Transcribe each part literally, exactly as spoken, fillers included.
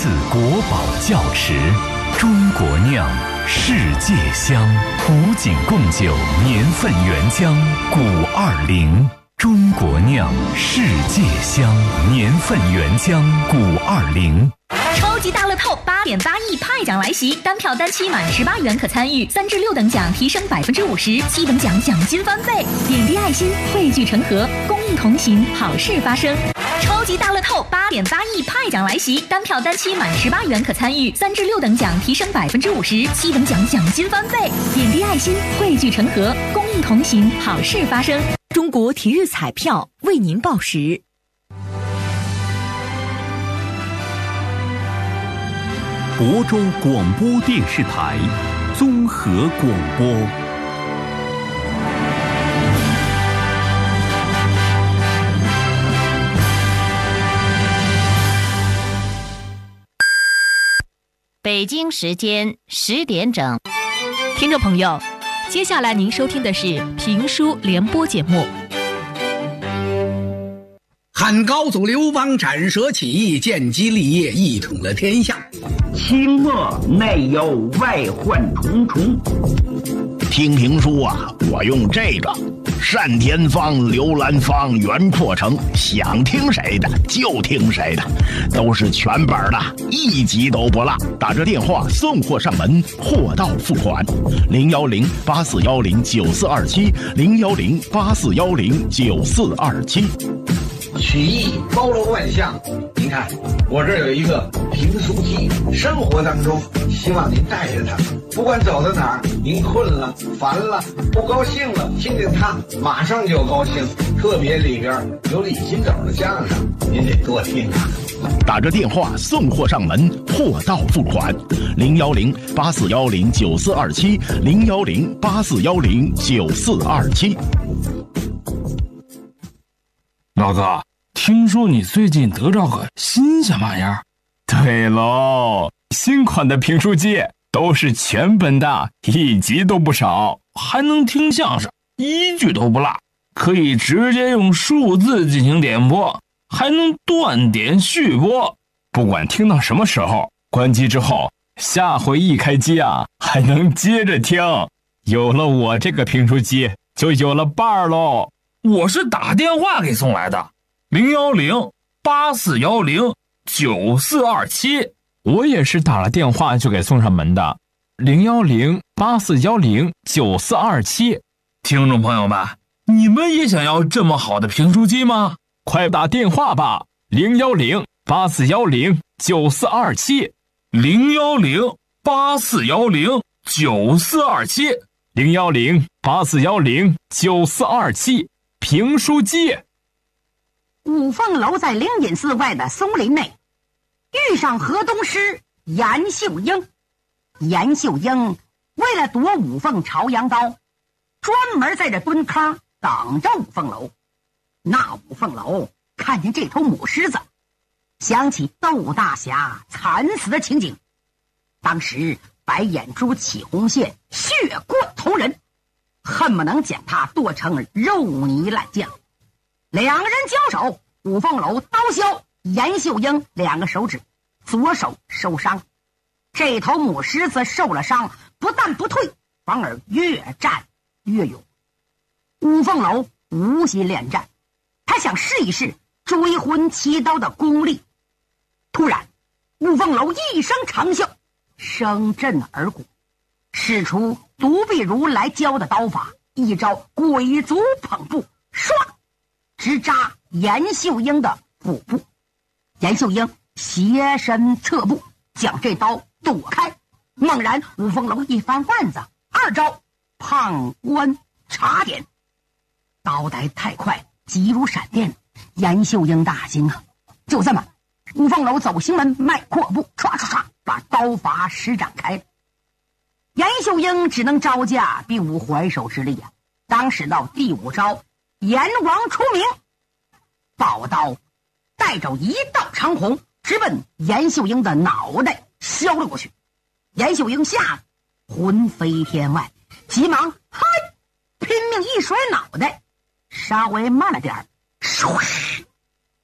自国宝窖池，中国酿，世界香。古井贡酒年份原浆古二零，中国酿，世界香，年份原浆古二零。 超级大乐透八点八亿派奖来袭，单票单期满十八元可参与，三至六等奖提升百分之五十，七等奖奖金翻倍。点滴爱心，汇聚成河，公益同行，好事发生。超级大乐透八点八亿派奖来袭，单票单期满十八元可参与，三至六等奖提升百分之五十，七等奖奖金翻倍。点滴爱心，汇聚成河，公益同行，好事发生。 中国体育彩票为您报时。 亳州广播电视台综合广播。 北京时间十点整， 听众朋友，接下来您收听的是评书联播节目。 汉高祖刘邦斩蛇起义，建基立业，一统了天下。 清末内忧外患重重。 听评书啊，我用这个单田芳、刘兰芳、袁阔成，想听谁的就听谁的，都是全本的，一集都不落。打着电话送货上门，货到付款。零幺零八四幺零九四二七，零幺零八四幺零九四二七。 曲艺包罗万象，您看我这儿有一个评书机，生活当中希望您带着它，不管走到哪儿，您困了、烦了、不高兴了，听见它马上就高兴。特别里边有李金斗的相声，您得多听啊。 打着电话送货上门，货到付款。零幺零八四幺零九四二七，零幺零八四幺零九四二七。 老哥，听说你最近得着个新鲜玩意儿？ 对喽，新款的评书机都是全本的，一集都不少， 还能听相声，一句都不落，可以直接用数字进行点播，还能断点续播， 不管听到什么时候，关机之后，下回一开机啊，还能接着听。有了我这个评书机，就有了伴儿喽。 我是打电话给送来的，零幺零八四幺零九四二七。 我也是打了电话就给送上门的，零幺零八四幺零九四二七。 听众朋友们，你们也想要这么好的评书机吗？ 快打电话吧，零幺零八四幺零九四二七， 零幺零八四幺零九四二七， 零幺零八四幺零九四二七。评书机。 五凤楼在灵隐寺外的松林内，遇上河东狮严秀英。严秀英为了夺五凤朝阳刀，专门在这蹲坑等着五凤楼。那五凤楼看见这头母狮子，想起窦大侠惨死的情景，当时白眼珠起红线，血贯头人，恨不能将他剁成肉泥烂酱。两人交手，五凤楼刀削严秀英两个手指，左手受伤。这头母狮子受了伤，不但不退，反而越战越勇。五凤楼无心恋战，他想试一试追魂七刀的功力。突然，五凤楼一声长啸，声震耳鼓，使出独臂如来教的刀法，一招鬼足捧步，唰，直扎严秀英的腹部。严秀英斜身侧步，将这刀躲开。猛然，五凤楼一翻腕子，二招判官查点，刀来太快，急如闪电。严秀英大惊啊！就这么，五凤楼走行门迈阔步，唰唰唰，把刀法施展开了。严秀英只能招架，并无还手之力啊！当使到第五招，阎王出名，宝刀带着一道长虹，直奔严秀英的脑袋削了过去。严秀英吓得魂飞天外，急忙嗨，拼命一甩脑袋，稍微慢了点儿，唰，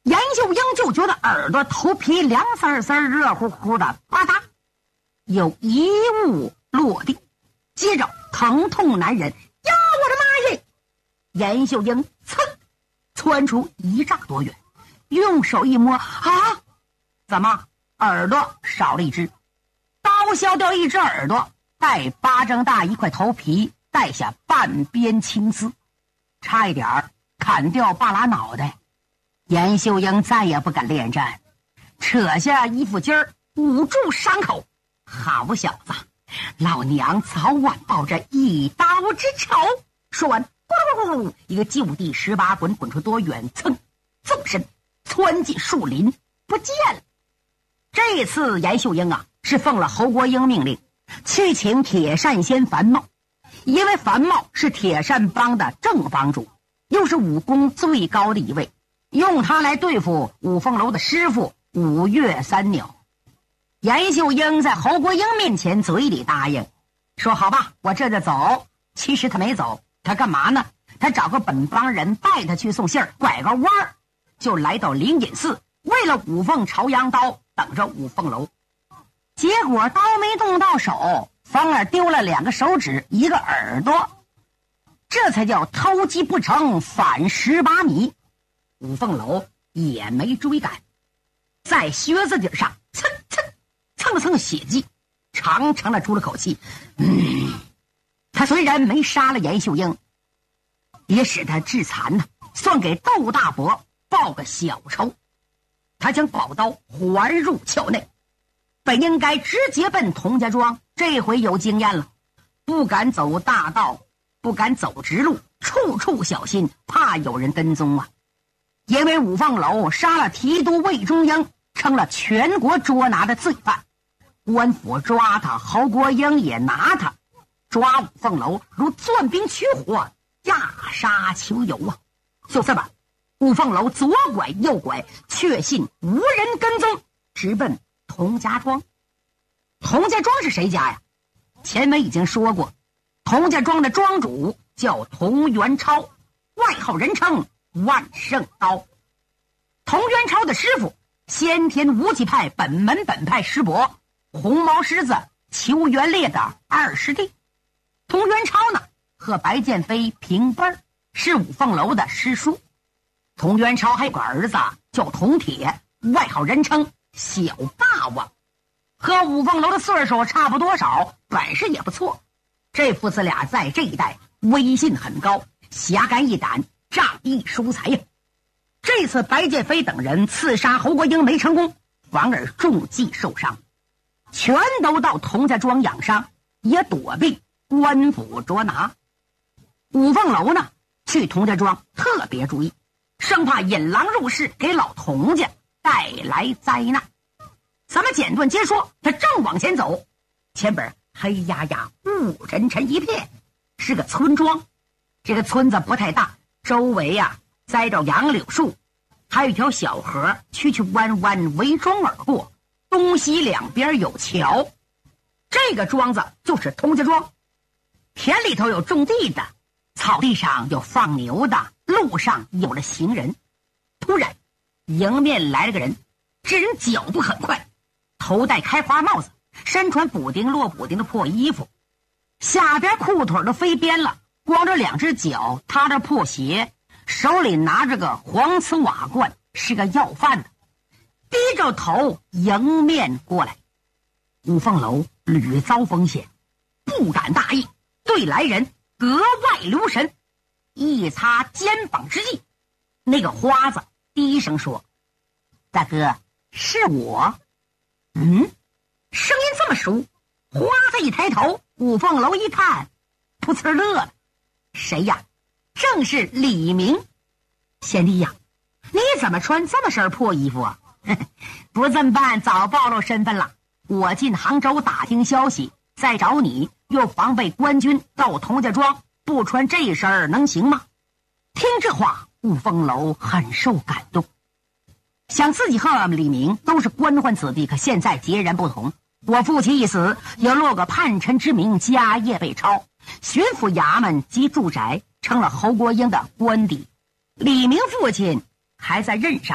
严秀英就觉得耳朵头皮凉丝丝热乎乎的，吧嗒有一物落地，接着疼痛难忍，呀，我的妈耶！严秀英噌窜出一丈多远，用手一摸，啊，怎么耳朵少了一只？刀削掉一只耳朵，带巴掌大一块头皮，带下半边青丝，差一点儿砍掉半拉脑袋。严秀英再也不敢恋战，扯下衣服襟儿捂住伤口。好小子，老娘早晚报这一刀之仇！说完，咕噜咕噜，一个就地十八滚，滚出多远，噌，纵身窜进树林，不见了。这次严秀英啊，是奉了侯国英命令，去请铁扇仙樊茂，因为樊茂是铁扇帮的正帮主，又是武功最高的一位，用他来对付五凤楼的师傅五岳三鸟。严秀英在侯国英面前嘴里答应，说好吧，我这就走。其实他没走，他干嘛呢？他找个本帮人带他去送信儿，拐个弯儿就来到灵隐寺，为了五凤朝阳刀等着五凤楼。结果刀没动到手，反而丢了两个手指一个耳朵，这才叫偷鸡不成反十八米。五凤楼也没追赶，在靴子底上蹭蹭蹭了蹭血迹，长长的出了口气。嗯，他虽然没杀了严秀英，也使他致残呢，算给窦大伯报个小仇。他将宝刀环入鞘内，本应该直接奔童家庄，这回有经验了，不敢走大道，不敢走直路，处处小心，怕有人跟踪啊。因为五凤楼杀了提督魏忠英，成了全国捉拿的罪犯，官府抓他，侯国英也拿他，抓五凤楼如钻冰取火，压沙求油啊。就这么，五凤楼左拐右拐，确信无人跟踪，直奔童家庄。童家庄是谁家呀？前文已经说过，童家庄的庄主叫童元超，外号人称万圣刀。童元超的师傅，先天无极派本门本派师伯红毛狮子裘元烈的二师弟。童元超呢，和白剑飞平辈儿，是五凤楼的师叔。童元超还有个儿子叫童铁，外号人称小霸王，和五凤楼的岁数差不多少，本事也不错。这父子俩在这一带威信很高，侠肝义胆，仗义疏财呀。这次白剑飞等人刺杀侯国英没成功，反而中计受伤，全都到童家庄养伤，也躲避官府捉拿。五凤楼呢，去童家庄特别注意，生怕引狼入室，给老童家带来灾难。咱们简短接说，他正往前走，前边黑压压雾沉沉一片，是个村庄。这个村子不太大，周围呀、啊、栽着杨柳树，还有一条小河，曲曲弯弯围中而过，东西两边有桥。这个庄子就是童家庄，田里头有种地的，草地上有放牛的，路上有了行人。突然迎面来了个人，这人脚步很快，头戴开花帽子，身穿补丁落补丁的破衣服，下边裤腿都飞边了，光着两只脚，踏着破鞋，手里拿着个黄瓷瓦罐，是个要饭的，低着头迎面过来。五凤楼屡遭风险，不敢大意，对来人格外留神。一擦肩膀之际，那个花子低声说：“大哥，是我。”嗯，声音这么熟。花子一抬头，五凤楼一看，噗呲乐了。谁呀？正是李明。贤弟呀，你怎么穿这么身破衣服啊？不这么办，早暴露身份了。我进杭州打听消息，再找你，又防备官军到童家庄，不穿这身儿能行吗？听这话，五凤楼很受感动，想自己和李明都是官宦子弟，可现在截然不同。我父亲一死，也落个叛臣之名，家业被抄，巡抚衙门及住宅成了侯国英的官邸。李明父亲还在任上，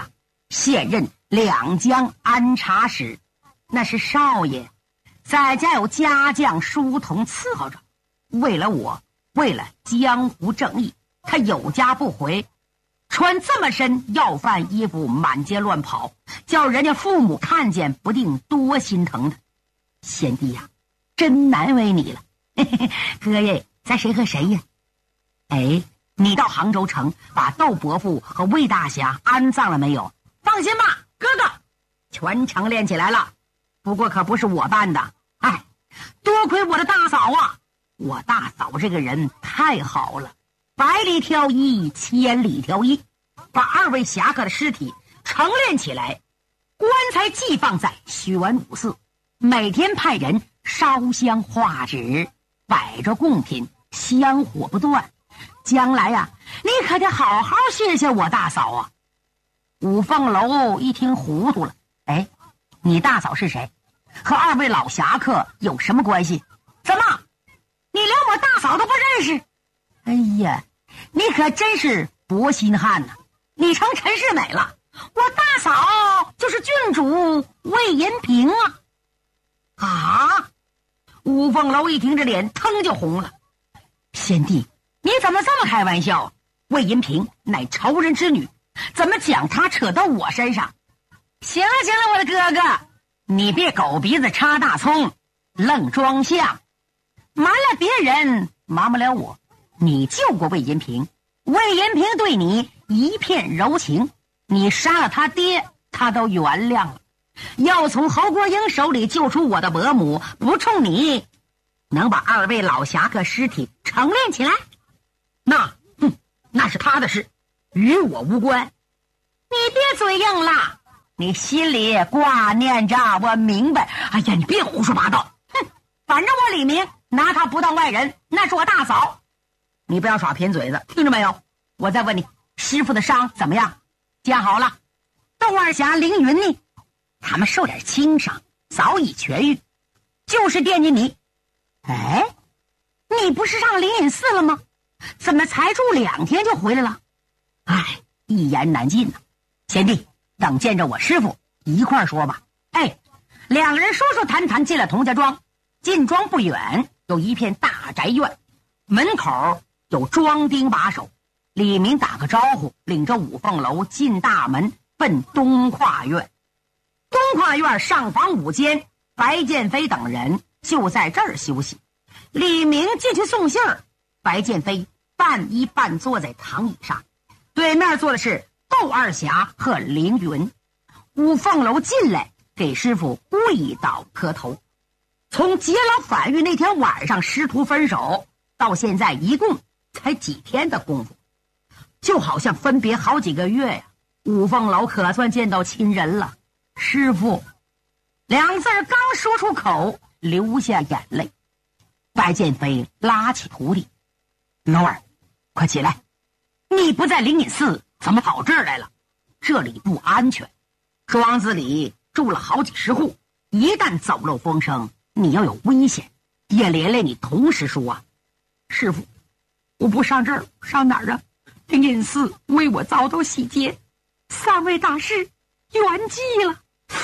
现任两江安察使，那是少爷，在家有家将书童伺候着。为了我，为了江湖正义，他有家不回，穿这么身要饭衣服满街乱跑，叫人家父母看见不定多心疼他。贤弟呀、啊，真难为你了。嘿嘿嘿，哥爷，咱谁和谁呀？哎，你到杭州城把窦伯父和魏大侠安葬了没有？放心吧，哥哥，全程练起来了。不过可不是我办的，哎，多亏我的大嫂啊！我大嫂这个人太好了，百里挑一，千里挑一，把二位侠客的尸体成殓起来，棺材寄放在玄武寺，每天派人烧香画纸，摆着贡品，香火不断。将来呀、啊，你可得好好谢谢我大嫂啊！五凤楼一听糊涂了，哎，你大嫂是谁？和二位老侠客有什么关系？怎么，你连我大嫂都不认识？哎呀，你可真是薄心汉呐、啊！你成陈世美了，我大嫂就是郡主魏银平啊！啊！五凤楼一听，这脸腾就红了。贤弟，你怎么这么开玩笑？魏银平乃仇人之女，怎么将她扯到我身上？行了行了，我的哥哥，你别狗鼻子插大葱，愣装像，瞒了别人，瞒不了我。你救过魏银平，魏银平对你一片柔情，你杀了他爹，他都原谅了。要从侯国英手里救出我的伯母，不冲你，能把二位老侠客尸体成殓起来？那，哼，那是他的事，与我无关。你别嘴硬了，你心里挂念着，我明白。哎呀，你别胡说八道，哼，反正我李明拿他不当外人，那是我大嫂。你不要耍贫嘴子，听着没有？我再问你，师傅的伤怎么样？见好了？窦二侠、凌云呢？他们受点轻伤，早已痊愈，就是惦记你。哎，你不是上灵隐寺了吗？怎么才住两天就回来了？哎，一言难尽呢、啊。贤弟，等见着我师傅一块儿说吧。哎，两个人说说谈谈进了童家庄。进庄不远有一片大宅院，门口有庄丁把守。李明打个招呼，领着五凤楼进大门，奔东跨院。东跨院上房五间，白剑飞等人就在这儿休息。李明进去送信儿，白剑飞半依半坐在躺椅上，对面坐的是窦二侠和凌云。五凤楼进来给师傅跪倒磕头。从劫牢反狱那天晚上师徒分手到现在，一共才几天的功夫，就好像分别好几个月呀。五凤楼可算见到亲人了。师傅两字刚说出口，流下眼泪。白剑飞拉起徒弟，龙儿，快起来，你不在灵隐寺，怎么跑这儿来了？这里不安全，庄子里住了好几十户，一旦走漏风声，你要有危险，也连累你同时说啊。师傅，我不上这儿上哪儿啊？灵隐寺为我遭到洗劫，三位大师圆寂了。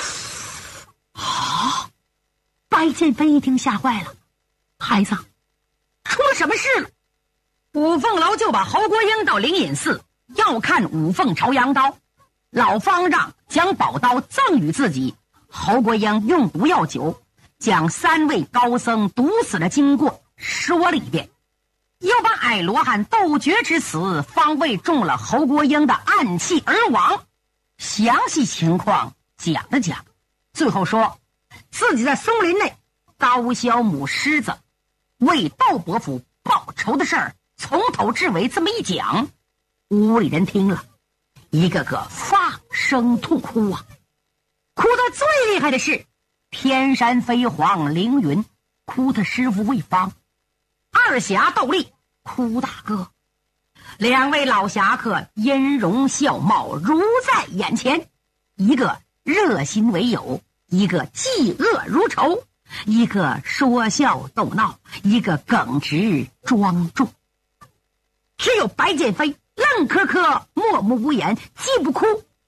啊！白剑飞一听吓坏了，孩子，出了什么事了？五凤楼就把侯国英到灵隐寺，要看五凤朝阳刀。老方丈将宝刀赠予自己，侯国英用毒药酒将三位高僧毒死的经过说了一遍，又把矮罗汉斗绝之死方位中了侯国英的暗器而亡，详细情况讲了讲，最后说自己在松林内刀削母狮子，为窦伯父报仇的事儿，从头至尾这么一讲，屋里人听了一个个放声痛哭啊！哭得最厉害的是天山飞黄凌云，哭他师傅魏方；二侠窦立哭大哥。两位老侠客音容笑貌如在眼前，一个热心为友，一个嫉恶如仇，一个说笑逗闹，一个耿直庄重。只有白剑飞愣磕磕默默无言，既不哭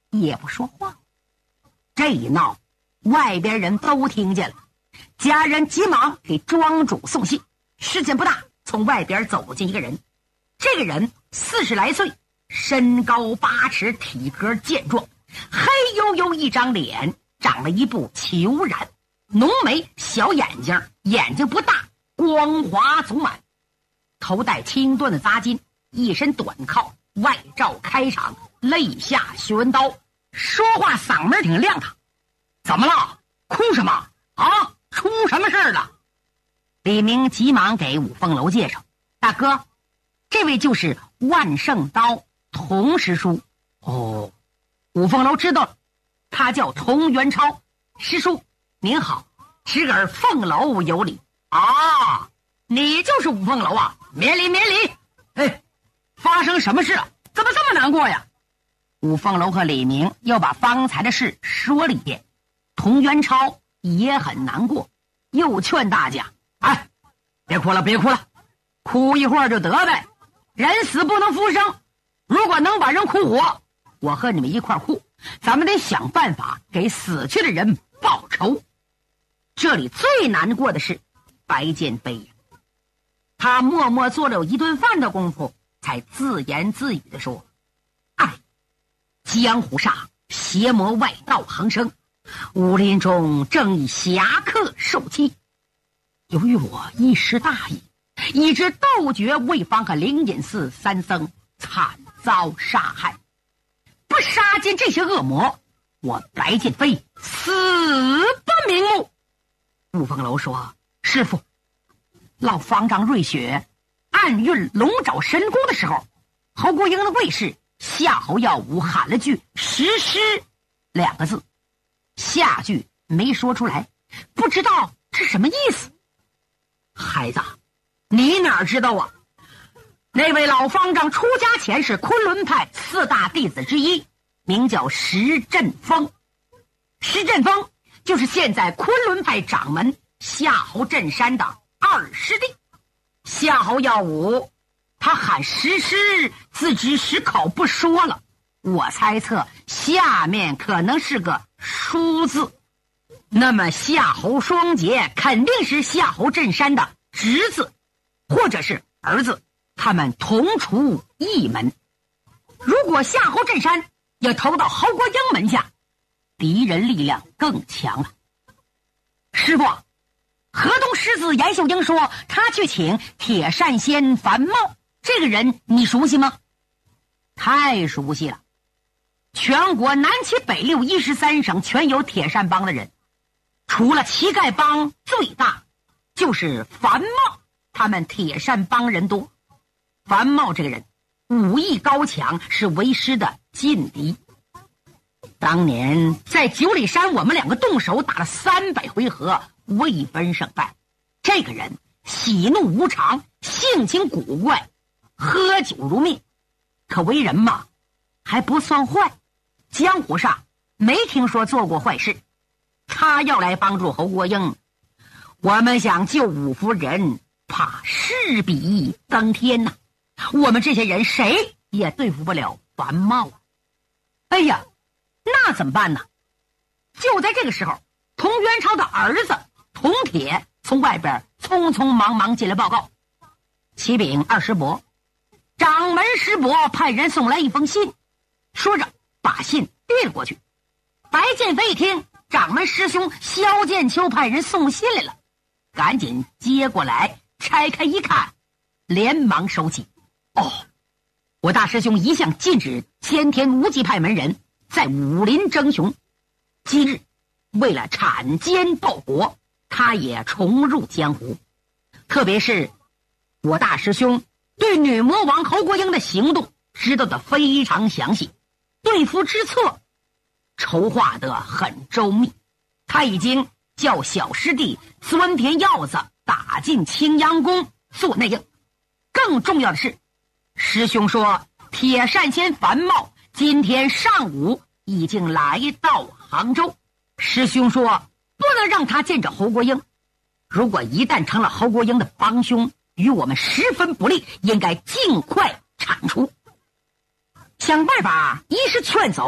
也不说话。这一闹，外边人都听见了，家人急忙给庄主送信。时间不大，从外边走进一个人，这个人四十来岁，身高八尺，体格健壮，黑黝黝一张脸，长了一部虬髯，浓眉小眼睛，眼睛不大，光滑足满，头戴青缎的扎巾，一身短靠，外罩开场，肋下悬刀，说话嗓门挺亮堂。怎么了？哭什么啊？出什么事了？李明急忙给五凤楼介绍，大哥，这位就是万圣刀童师叔。哦，五凤楼知道了，他叫童元超。师叔您好，侄儿凤楼有礼。啊，你就是五凤楼啊？免礼免礼。哎，发生什么事了？怎么这么难过呀？五凤楼和李明又把方才的事说了一遍。童元超也很难过，又劝大家，哎，别哭了别哭了，哭一会儿就得呗，人死不能复生，如果能把人哭活，我和你们一块哭，咱们得想办法给死去的人报仇。这里最难过的是白剑飞，他默默做了有一顿饭的功夫，才自言自语地说，哎，江湖上邪魔外道横生，武林中正义侠客受欺，由于我一时大意，以致斗绝魏方和灵隐寺三僧惨遭杀害，不杀尽这些恶魔，我白剑飞死不瞑目。五凤楼说，师父，老方丈瑞雪暗运龙爪神功的时候，侯国英的卫士夏侯耀武喊了句实施两个字，下句没说出来，不知道是什么意思。孩子，你哪知道啊？那位老方丈出家前是昆仑派四大弟子之一，名叫石振峰。石振峰就是现在昆仑派掌门夏侯振山的二师弟。夏侯耀武他喊石师，自知失口不说了，我猜测下面可能是个书字，那么夏侯双杰肯定是夏侯振山的侄子或者是儿子，他们同出一门。如果夏侯振山也投到侯国英门下，敌人力量更强了。师傅，河东狮子严秀英说他去请铁扇仙樊茂，这个人你熟悉吗？太熟悉了，全国南七北六一十三省全有铁扇帮的人，除了乞丐帮最大，就是樊茂，他们铁扇帮人多。樊茂这个人武艺高强，是为师的劲敌。当年在九里山，我们两个动手打了三百回合，未分胜败。这个人喜怒无常，性情古怪，喝酒如命，可为人嘛还不算坏，江湖上没听说做过坏事。他要来帮助侯国英，我们想救五夫人，怕势比登天呐、啊！我们这些人谁也对付不了樊茂啊！哎呀，那怎么办呢？就在这个时候，童元超的儿子童铁从外边匆匆忙忙进来报告，启禀二师伯，掌门师伯派人送来一封信，说着把信递了过去。白剑飞一听，掌门师兄萧剑秋派人送信来了，赶紧接过来拆开一看，连忙收起。哦，我大师兄一向禁止先天无极派门人在武林争雄，今日为了铲奸报国，他也重入江湖。特别是我大师兄对女魔王侯国英的行动知道的非常详细，对付之策筹划得很周密。他已经叫小师弟钻田鹞子打进青阳宫做内应。更重要的是，师兄说铁扇仙樊茂今天上午已经来到杭州，师兄说不能让他见着侯国英，如果一旦成了侯国英的帮凶，与我们十分不利，应该尽快铲除。想办法一是劝走，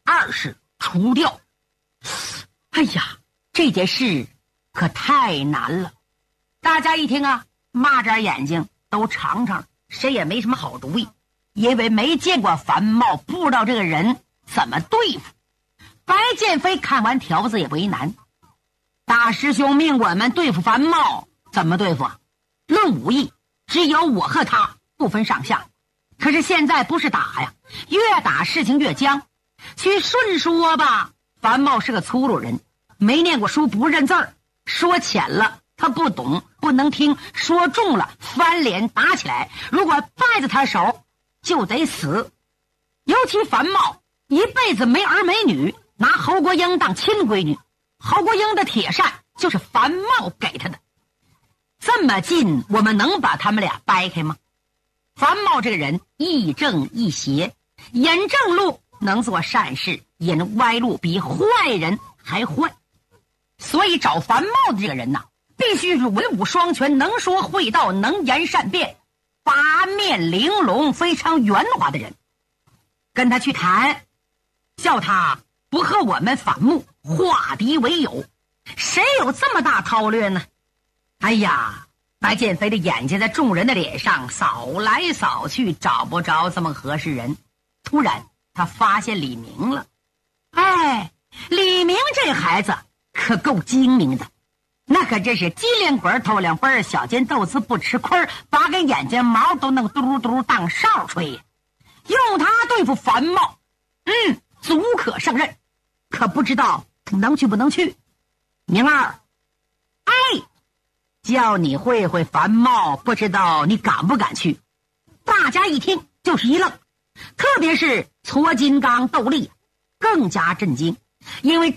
二是除掉。哎呀，这件事可太难了。大家一听啊，抹着眼睛都尝尝，谁也没什么好主意，因为没见过樊茂，不知道这个人怎么对付。白剑飞看完条子也为难，大师兄命我们对付樊茂，怎么对付啊？论武艺，只有我和他，不分上下。可是现在不是打呀，越打事情越僵。去顺说吧，樊茂是个粗鲁人，没念过书，不认字儿，说浅了他不懂，不能听；说重了翻脸打起来，如果败在他手，就得死。尤其樊茂一辈子没儿没女，拿侯国英当亲闺女，侯国英的铁扇就是樊茂给他的。这么近，我们能把他们俩掰开吗？樊茂这个人亦正亦邪，引正路能做善事，引歪路比坏人还坏。所以找樊茂的这个人呐，必须是文武双全，能说会道，能言善辩，八面玲珑，非常圆滑的人。跟他去谈，叫他不和我们反目，化敌为友。谁有这么大韬略呢？哎呀，白剑飞的眼睛在众人的脸上扫来扫去，找不着这么合适人。突然他发现李明了。哎，李明这孩子可够精明的，那可真是机灵鬼透亮奔，小尖豆子不吃亏，八根眼睛毛都能嘟嘟当哨吹。用他对付樊茂，嗯，足可胜任。可不知道能去不能去。明儿，哎，叫你会会樊茂，不知道你敢不敢去？大家一听就是一愣，特别是矬金刚窦力更加震惊，因为